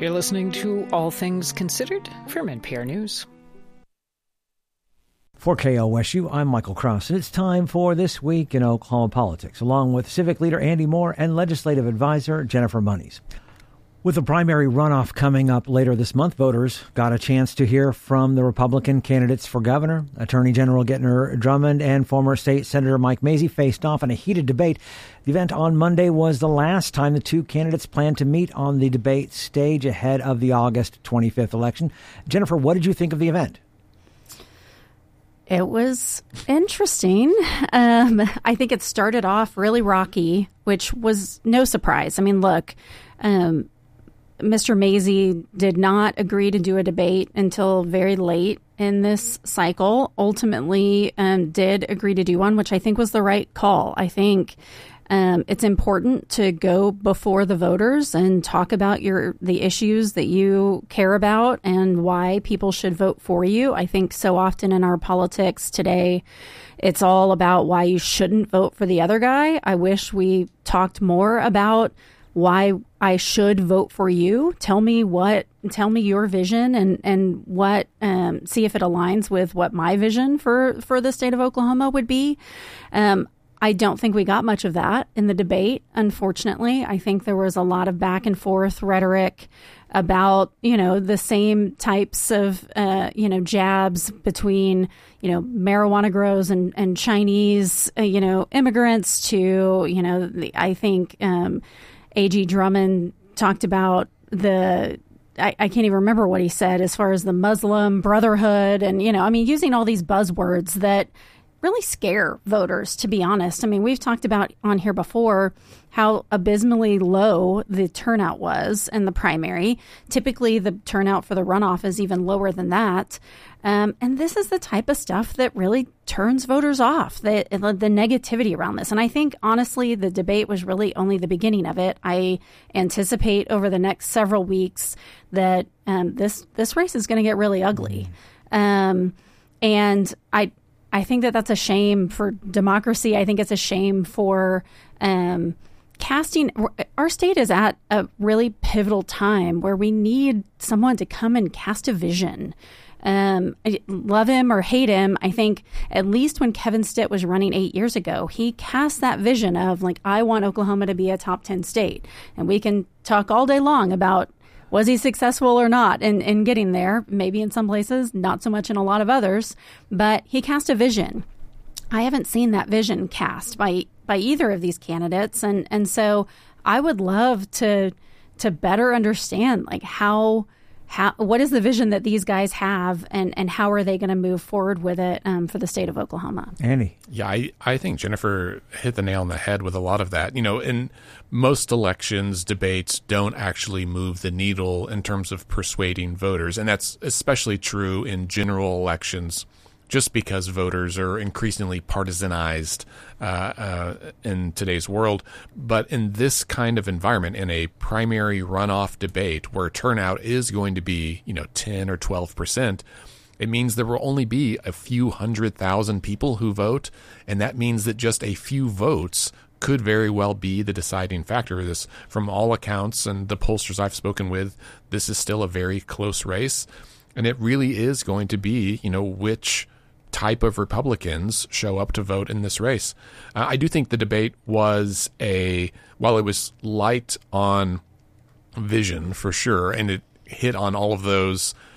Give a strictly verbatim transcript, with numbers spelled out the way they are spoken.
You're listening to All Things Considered from N P R News. For K O S U, I'm Michael Cross, and it's time for This Week in Oklahoma Politics, along with Civic Leader Andy Moore and Legislative Advisor Jennifer Moniz. With the primary runoff coming up later this month, voters got a chance to hear from the Republican candidates for governor. Attorney General Gentner Drummond and former State Senator Mike Mazzei faced off in a heated debate. The event on Monday was the last time the two candidates planned to meet on the debate stage ahead of the August twenty-fifth election. Jennifer, what did you think of the event? It was interesting. Um, I think it started off really rocky, which was no surprise. I mean, look, um, Mister Mazzei did not agree to do a debate until very late in this cycle. Ultimately, um, did agree to do one, which I think was the right call. I think um, it's important to go before the voters and talk about your the issues that you care about and why people should vote for you. I think so often in our politics today, it's all about why you shouldn't vote for the other guy. I wish we talked more about why I should vote for you. Tell me what, tell me your vision and, and what, um, see if it aligns with what my vision for, for the state of Oklahoma would be. Um, I don't think we got much of that in the debate, unfortunately. I think there was a lot of back and forth rhetoric about, you know, the same types of, uh, you know, jabs between, you know, marijuana grows and, and Chinese, uh, you know, immigrants to, you know, the, I think, um, A G Drummond talked about the, I, I can't even remember what he said as far as the Muslim Brotherhood and, you know, I mean, using all these buzzwords that really scare voters, to be honest. I mean, we've talked about on here before how abysmally low the turnout was in the primary. Typically, the turnout for the runoff is even lower than that. Um, and this is the type of stuff that really turns voters off, the, the negativity around this. And I think, honestly, the debate was really only the beginning of it. I anticipate over the next several weeks that um, this this race is going to get really ugly. Um, and I I think that that's a shame for democracy. I think it's a shame for um, casting. Our state is at a really pivotal time where we need someone to come and cast a vision. Um, love him or hate him, I think at least when Kevin Stitt was running eight years ago, he cast that vision of like, I want Oklahoma to be a top ten state. And we can talk all day long about was he successful or not in, in getting there? Maybe in some places, not so much in a lot of others, but he cast a vision. I haven't seen that vision cast by by either of these candidates. And, and so I would love to to better understand like how How, what is the vision that these guys have, and, and how are they going to move forward with it um, for the state of Oklahoma? Andy. Yeah, I, I think Jennifer hit the nail on the head with a lot of that. You know, in most elections, debates don't actually move the needle in terms of persuading voters. And that's especially true in general elections, just because voters are increasingly partisanized uh, uh, in today's world. But in this kind of environment, in a primary runoff debate where turnout is going to be, you know, ten or twelve percent, it means there will only be a few hundred thousand people who vote. And that means that just a few votes could very well be the deciding factor. This, from all accounts and the pollsters I've spoken with, this is still a very close race. And it really is going to be, you know, which type of Republicans show up to vote in this race. Uh, I do think the debate was a, while it was light on vision for sure, and it hit on all of those